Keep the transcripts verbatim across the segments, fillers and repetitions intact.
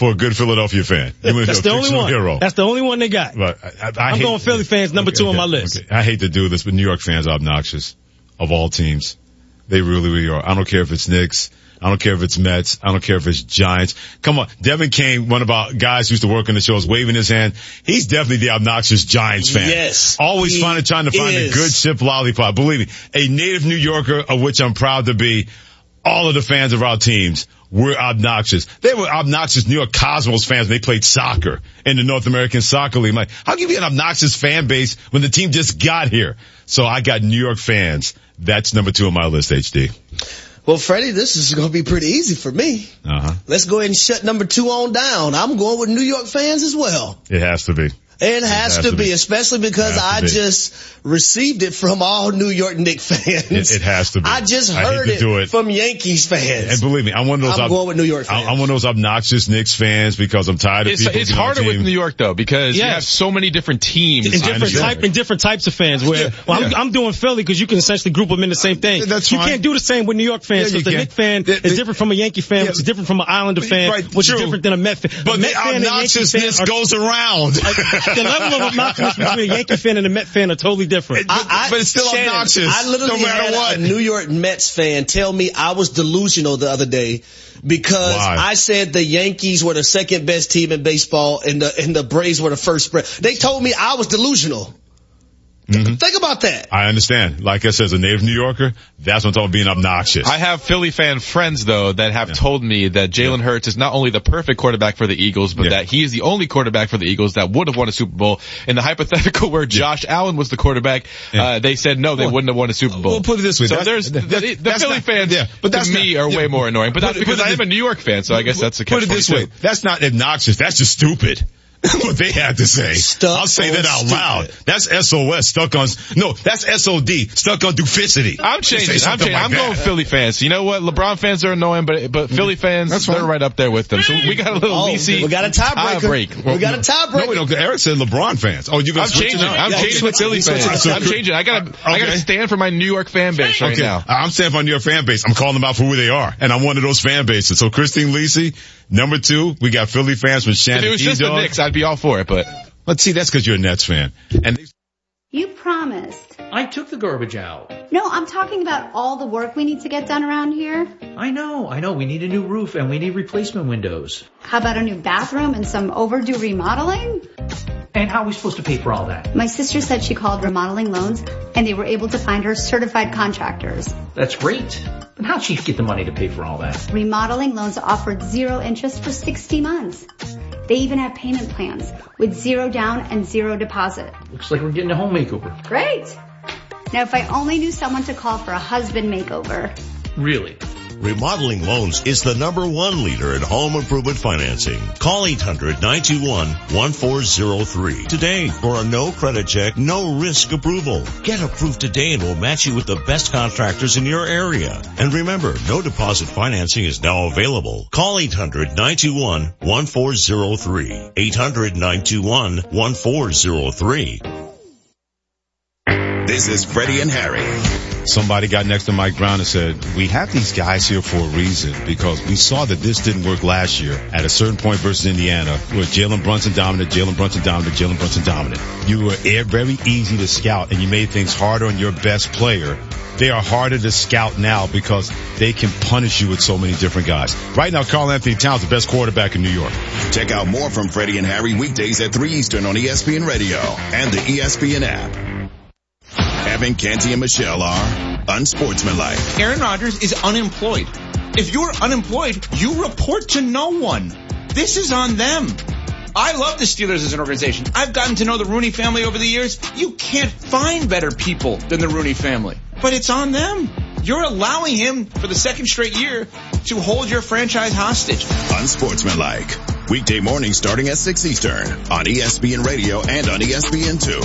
for a good Philadelphia fan. You That's the only one. Hero. That's the only one they got. But I, I, I I'm hate, going Philly fans number okay, two on my okay, list. Okay. I hate to do this, but New York fans are obnoxious of all teams. They really, really are. I don't care if it's Knicks. I don't care if it's Mets. I don't care if it's Giants. Come on. Devin Kane, one of our guys who used to work on the show, is waving his hand. He's definitely the obnoxious Giants fan. Yes. Always finding, trying to find is. a good chip lollipop. Believe me, a native New Yorker, of which I'm proud to be, all of the fans of our teams were obnoxious. They were obnoxious New York Cosmos fans when they played soccer in the North American Soccer League. I'm like, how can you be an obnoxious fan base when the team just got here? So I got New York fans. That's number two on my list, H D. Well, Freddie, this is going to be pretty easy for me. Uh-huh. Let's go ahead and shut number two on down. I'm going with New York fans as well. It has to be. It has, it has to, to be, be, especially because I be. just received it from all New York Knicks fans. It, it has to be. I just heard I it, it from Yankees fans. And believe me, I'm one of those. I'm ob- going with New York fans. I'm one of those obnoxious Knicks fans because I'm tired of it's, people. It's harder with New York though because yes. you have so many different teams and different type and different types of fans. Where yeah, well, yeah. I'm, I'm doing Philly because you can essentially group them in the same thing. That's you fine. can't do the same with New York fans because yeah, the Knicks fan the, the, is different from a Yankee fan, yeah. which is different from an Islander fan, right, which true. is different than a Met fan. But the Met the obnoxiousness goes around. The level of obnoxiousness between a Yankee fan and a Met fan are totally different. I, I, but it's still Shannon, obnoxious. I literally no matter had what. a New York Mets fan tell me I was delusional the other day because Why? I said the Yankees were the second best team in baseball and the and the Braves were the first. They told me I was delusional. Mm-hmm. Think about that. I understand. Like I said, as a native New Yorker, that's what I'm talking about being obnoxious. I have Philly fan friends, though, that have yeah. told me that Jalen yeah. Hurts is not only the perfect quarterback for the Eagles, but yeah. that he is the only quarterback for the Eagles that would have won a Super Bowl. In the hypothetical where Josh yeah. Allen was the quarterback, yeah. uh, they said no, they well, wouldn't have won a Super Bowl. We'll put it this way. So that's, there's that, the, the that's Philly not, fans yeah, but that's to me not, are yeah. way more annoying. But that's because I am a New York fan, so I guess that's a catch Put it this twenty-two. way. That's not obnoxious. That's just stupid. What they had to say. Stuck I'll say that out stupid. loud. That's S O S, stuck on, no, that's S O D, stuck on duplicity. I'm changing. I'm changing. Like I'm going Philly fans. You know what? LeBron fans are annoying, but but Philly fans, that's they're right up there with them. So we got a little oh, V C. We got a tiebreaker. Tie break. We got a tiebreaker. No, we don't. Eric said LeBron fans. Oh, you guys I'm changing. I'm yeah, changing to Philly fans. I'm changing. I gotta, okay. I gotta stand for my New York fan base right okay. now. I'm standing for my New York fan base. I'm calling them out for who they are, and I'm one of those fan bases. So Christine Lisi, number two, we got Philly fans with Shannon. If it was just the Knicks, I'd be all for it, but. Let's see, that's because you're a Nets fan. And they- You promised. I took the garbage out. No, I'm talking about all the work we need to get done around here. I know, I know. We need a new roof and we need replacement windows. How about a new bathroom and some overdue remodeling? And how are we supposed to pay for all that? My sister said she called Remodeling Loans and they were able to find her certified contractors. That's great. But how'd she get the money to pay for all that? Remodeling Loans offered zero interest for sixty months. They even have payment plans with zero down and zero deposit. Looks like we're getting a home makeover. Great. Now, if I only knew someone to call for a husband makeover. Really? Remodeling Loans is the number one leader in home improvement financing. Call eight hundred, nine two one, one four zero three today for a no credit check, no risk approval. Get approved today and we'll match you with the best contractors in your area. And remember, no deposit financing is now available. Call eight hundred, nine two one, one four zero three. eight hundred, nine two one, one four zero three. This is Freddie and Harry. Somebody got next to Mike Brown and said, we have these guys here for a reason because we saw that this didn't work last year at a certain point versus Indiana where Jalen Brunson dominant, Jalen Brunson dominant, Jalen Brunson dominant. You were very easy to scout and you made things harder on your best player. They are harder to scout now because they can punish you with so many different guys. Right now, Karl Anthony Towns, the best quarterback in New York. Check out more from Freddie and Harry weekdays at three Eastern on E S P N Radio and the E S P N app. Evan, Canty, and Michelle are unsportsmanlike. Aaron Rodgers is unemployed. If you're unemployed, you report to no one. This is on them. I love the Steelers as an organization. I've gotten to know the Rooney family over the years. You can't find better people than the Rooney family. But it's on them. You're allowing him for the second straight year to hold your franchise hostage. Unsportsmanlike. Weekday mornings starting at six Eastern on E S P N Radio and on E S P N two.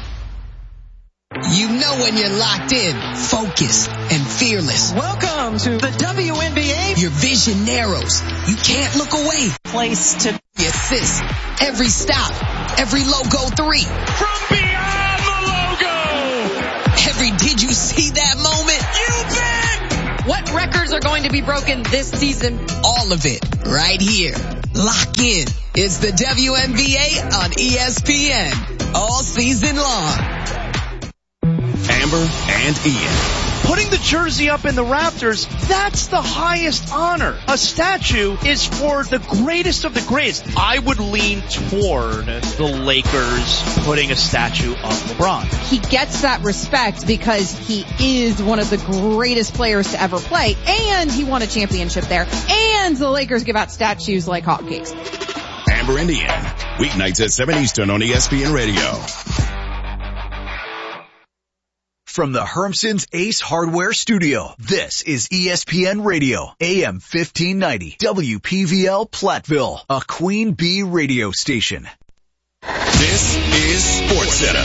You know when you're locked in, focused, and fearless. Welcome to the W N B A. Your vision narrows. You can't look away. Place to the assist. Every stop. Every logo three. From beyond the logo. Every did you see that moment? You bet. What records are going to be broken this season? All of it, right here. Lock in. It's the W N B A on E S P N. All season long. Amber and Ian. Putting the jersey up in the Raptors, that's the highest honor. A statue is for the greatest of the greatest. I would lean toward the Lakers putting a statue of LeBron. He gets that respect because he is one of the greatest players to ever play, and he won a championship there, and the Lakers give out statues like hotcakes. Amber and Ian, weeknights at seven Eastern on E S P N Radio. From the Hermson's Ace Hardware Studio, this is E S P N Radio, A M fifteen ninety, W P V L Platteville, a Queen Bee radio station. This is SportsCenter.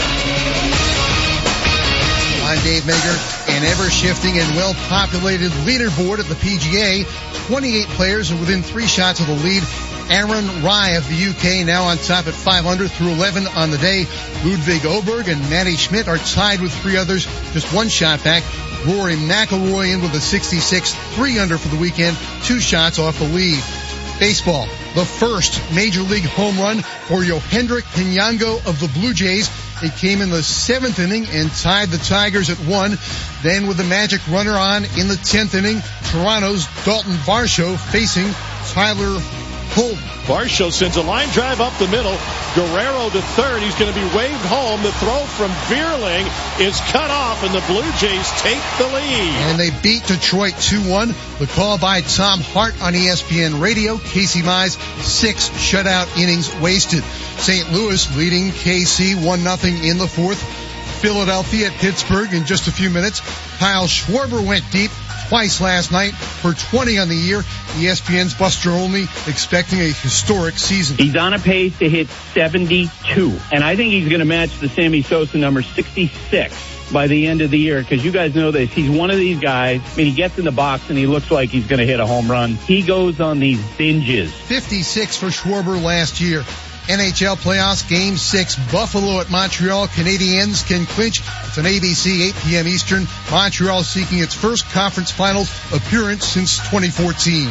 I'm Dave Mager. An ever-shifting and well-populated leaderboard at the P G A. twenty-eight players are within three shots of the lead. Aaron Rai of the U K now on top at five under through eleven on the day. Ludwig Oberg and Matty Schmidt are tied with three others, just one shot back. Rory McIlroy in with a sixty-six, three under for the weekend, two shots off the lead. Baseball, the first major league home run for Yohendrick Pinyango of the Blue Jays. It came in the seventh inning and tied the Tigers at one. Then with the magic runner on in the tenth inning, Toronto's Dalton Varsho facing Tyler Holton. Varsho sends a line drive up the middle. Guerrero to third. He's going to be waved home. The throw from Vierling is cut off, and the Blue Jays take the lead. And they beat Detroit two one. The call by Tom Hart on E S P N Radio. Casey Mize, six shutout innings wasted. Saint Louis leading K C one nothing in the fourth. Philadelphia at Pittsburgh in just a few minutes. Kyle Schwarber went deep twice last night for twenty on the year. E S P N's Buster Olney expecting a historic season. He's on a pace to hit seventy-two, and I think he's going to match the Sammy Sosa number sixty-six by the end of the year, because you guys know this. He's one of these guys, I mean, he gets in the box and he looks like he's going to hit a home run. He goes on these binges. fifty-six for Schwarber last year. N H L playoffs, game six, Buffalo at Montreal. Canadiens can clinch. It's on A B C, eight p.m. Eastern. Montreal seeking its first conference finals appearance since twenty fourteen.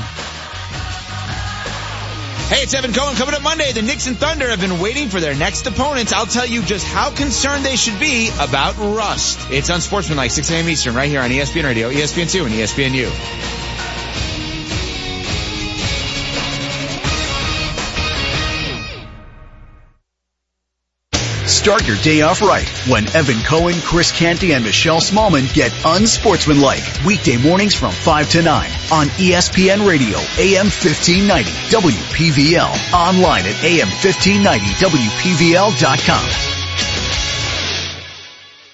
Hey, it's Evan Cohen. Coming up Monday, the Knicks and Thunder have been waiting for their next opponents. I'll tell you just how concerned they should be about rust. It's Unsportsmanlike, six a.m. Eastern, right here on E S P N Radio, E S P N two, and E S P N U. Start your day off right when Evan Cohen, Chris Canty, and Michelle Smallman get unsportsmanlike. Weekday mornings from five to nine on E S P N Radio, A M fifteen ninety, W P V L. Online at A M fifteen ninety W P V L dot com.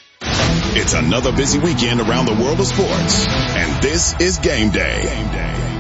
It's another busy weekend around the world of sports, and this is Game Day. Game Day.